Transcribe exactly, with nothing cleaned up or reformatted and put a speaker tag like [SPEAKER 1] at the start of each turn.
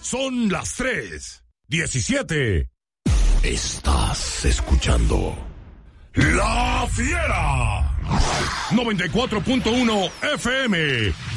[SPEAKER 1] Son las tres diecisiete. Estás escuchando La Fiera. noventa y cuatro punto uno F M.